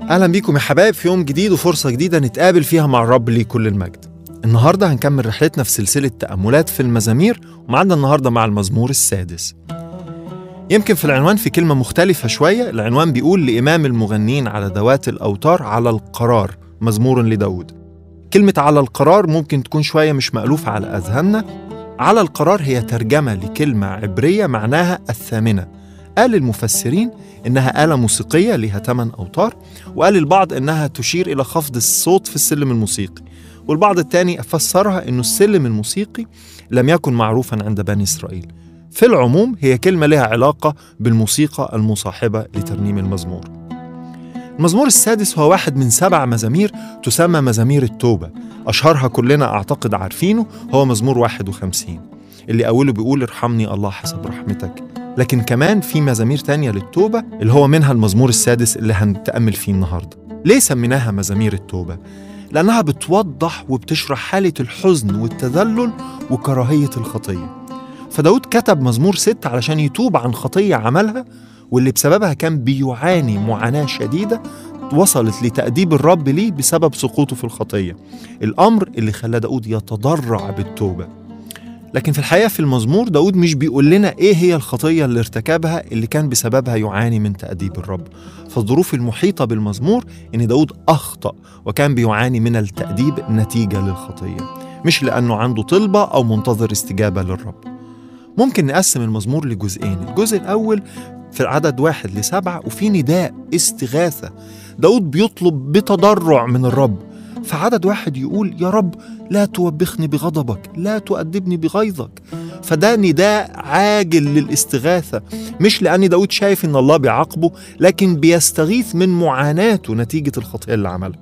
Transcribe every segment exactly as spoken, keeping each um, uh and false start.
أهلا بيكم يا حبايب في يوم جديد وفرصة جديدة نتقابل فيها مع الرب ليه كل المجد. النهاردة هنكمل رحلتنا في سلسلة تأملات في المزامير، ومعنا النهاردة مع المزمور السادس. يمكن في العنوان في كلمة مختلفة شوية. العنوان بيقول لإمام المغنين على ذوات الأوتار على القرار، مزمور لداود. كلمة على القرار ممكن تكون شوية مش مألوفة على أذهاننا. على القرار هي ترجمة لكلمة عبرية معناها الثامنة. قال المفسرين إنها آلة موسيقية لها ثمان أوتار، وقال البعض إنها تشير إلى خفض الصوت في السلم الموسيقي، والبعض الثاني فسرها إنه السلم الموسيقي لم يكن معروفا عند بني إسرائيل. في العموم هي كلمة لها علاقة بالموسيقى المصاحبة لترنيم المزمور. المزمور السادس هو واحد من سبع مزامير تسمى مزامير التوبة. أشهرها كلنا أعتقد عارفينه هو مزمور واحد وخمسين اللي أوله بيقول ارحمني الله حسب رحمتك. لكن كمان في مزامير تانية للتوبة اللي هو منها المزمور السادس اللي هنتأمل فيه النهاردة. ليه سميناها مزامير التوبة؟ لأنها بتوضح وبتشرح حالة الحزن والتذلل وكراهية الخطية. فداود كتب مزمور ست علشان يتوب عن خطية عملها، واللي بسببها كان بيعاني معاناة شديدة وصلت لتأديب الرب ليه بسبب سقوطه في الخطية، الأمر اللي خلى داود يتضرع بالتوبة. لكن في الحقيقة في المزمور داود مش بيقول لنا إيه هي الخطية اللي ارتكبها اللي كان بسببها يعاني من تأديب الرب. فالظروف المحيطة بالمزمور إن داود أخطأ وكان بيعاني من التأديب نتيجة للخطية، مش لأنه عنده طلبة أو منتظر استجابة للرب. ممكن نقسم المزمور لجزئين. الجزء الأول في العدد واحد لسبعة وفي نداء استغاثة. داود بيطلب بتضرع من الرب. فعدد واحد يقول يا رب لا توبخني بغضبك، لا تؤدبني بغيظك. فده نداء عاجل للاستغاثة، مش لأن داود شايف إن الله بيعاقبه، لكن بيستغيث من معاناته نتيجة الخطيئة اللي عملها.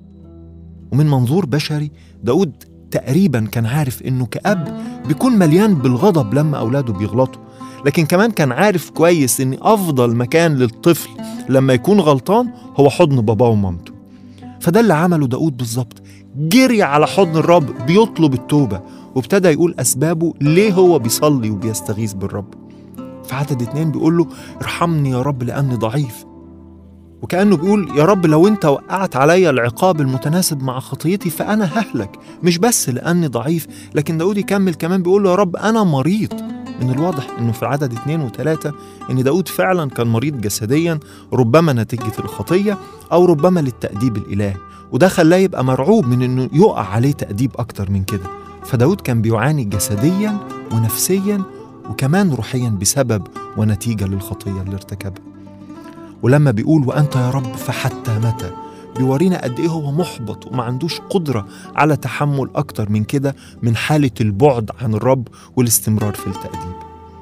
ومن منظور بشري داود تقريبا كان عارف إنه كأب بيكون مليان بالغضب لما أولاده بيغلطوا، لكن كمان كان عارف كويس إن أفضل مكان للطفل لما يكون غلطان هو حضن باباه ومامته. فده اللي عمله داود بالظبط، جري على حضن الرب بيطلب التوبة، وابتدى يقول أسبابه ليه هو بيصلي وبيستغيث بالرب. في عدد اتنين بيقول له ارحمني يا رب لأني ضعيف. وكأنه بيقول يا رب لو انت وقعت عليا العقاب المتناسب مع خطيتي فأنا ههلك، مش بس لأني ضعيف، لكن داود يكمل كمان بيقول له يا رب أنا مريض. من الواضح انه في عدد اتنين وتلاتة ان داود فعلا كان مريض جسديا، ربما نتيجة الخطية او ربما للتأديب الإلهي، وده خلاه يبقى مرعوب من انه يقع عليه تأديب اكتر من كده. فداود كان بيعاني جسديا ونفسيا وكمان روحيا بسبب ونتيجة للخطية اللي ارتكبها. ولما بيقول وأنت يا رب فحتى متى، بيورينا قد ايه هو محبط وما عندوش قدرة على تحمل اكتر من كده من حالة البعد عن الرب والاستمرار في التأديب.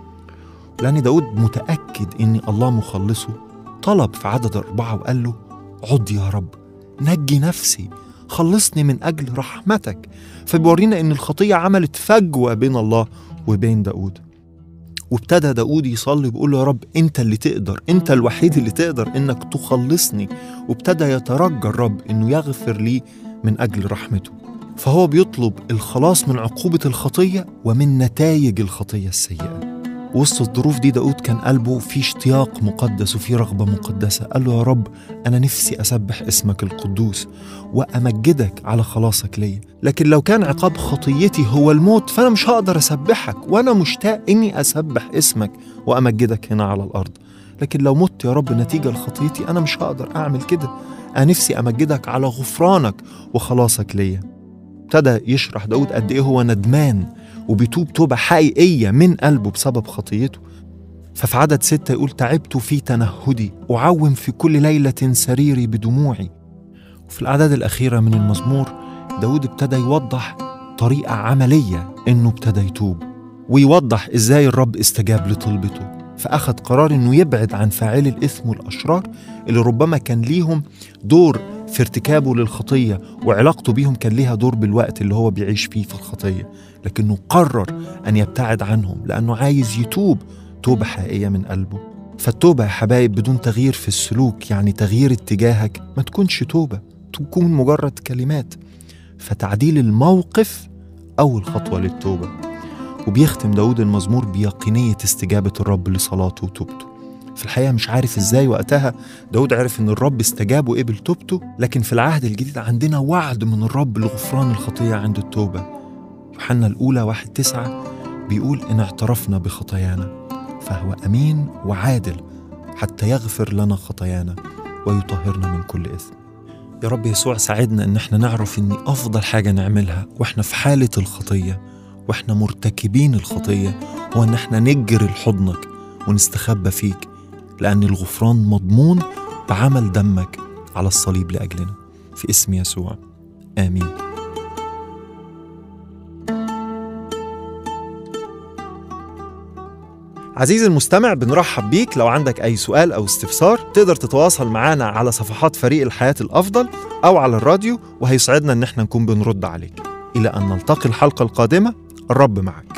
لأن داود متأكد ان الله مخلصه، طلب في عدد أربعة وقال له عد يا رب نجي نفسي، خلصني من أجل رحمتك. فبيورينا ان الخطية عملت فجوة بين الله وبين داود. وابتدى داود يصلي بيقول له يا رب انت اللي تقدر، انت الوحيد اللي تقدر انك تخلصني. وابتدى يترجى الرب انه يغفر لي من اجل رحمته. فهو بيطلب الخلاص من عقوبة الخطية ومن نتائج الخطية السيئة. وسط الظروف دي داود كان قلبه فيه اشتياق مقدس وفيه رغبة مقدسة. قال له يا رب أنا نفسي أسبح اسمك القدوس وأمجدك على خلاصك لي، لكن لو كان عقاب خطيتي هو الموت فأنا مش هقدر أسبحك، وأنا مشتاق إني أسبح اسمك وأمجدك هنا على الأرض. لكن لو مت يا رب نتيجة لخطيتي أنا مش هقدر أعمل كده. أنا نفسي أمجدك على غفرانك وخلاصك لي. ابتدى يشرح داود قد إيه هو ندمان وبيتوب توبة حقيقية من قلبه بسبب خطيته. ففي عدد ستة يقول تعبت في تنهدي، أعوم في كل ليلة سريري بدموعي. وفي الأعداد الأخيرة من المزمور داود ابتدى يوضح طريقة عملية إنه ابتدى يتوب، ويوضح إزاي الرب استجاب لطلبته. فأخذ قرار إنه يبعد عن فاعلي الإثم والأشرار اللي ربما كان ليهم دور في ارتكابه للخطية، وعلاقته بيهم كان ليها دور بالوقت اللي هو بيعيش فيه في الخطية، لكنه قرر أن يبتعد عنهم لأنه عايز يتوب توبة حقيقية من قلبه. فالتوبة يا حبايب بدون تغيير في السلوك، يعني تغيير اتجاهك، ما تكونش توبة، تكون مجرد كلمات. فتعديل الموقف أول خطوة للتوبة. وبيختم داود المزمور بيقينية استجابة الرب لصلاته وتوبته. في الحقيقة مش عارف إزاي وقتها داود عرف إن الرب استجاب وقبل توبته، لكن في العهد الجديد عندنا وعد من الرب لغفران الخطية عند التوبة. يوحنا الأولى واحد تسعة بيقول إن اعترفنا بخطايانا فهو أمين وعادل حتى يغفر لنا خطايانا ويطهرنا من كل إثم. يا رب يسوع ساعدنا إن احنا نعرف إن أفضل حاجة نعملها وإحنا في حالة الخطية وإحنا مرتكبين الخطية هو إن احنا نجري لحضنك ونستخبى فيك، لأن الغفران مضمون بعمل دمك على الصليب لأجلنا. في اسم يسوع آمين. عزيزي المستمع، بنرحب بيك. لو عندك أي سؤال أو استفسار تقدر تتواصل معنا على صفحات فريق الحياة الأفضل أو على الراديو، وهيسعدنا إن احنا نكون بنرد عليك. إلى أن نلتقي الحلقة القادمة، الرب معك.